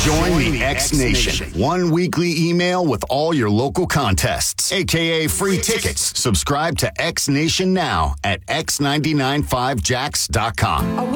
Join the X Nation. One weekly email with all your local contests, aka free tickets. Subscribe to X Nation now at x995jax.com.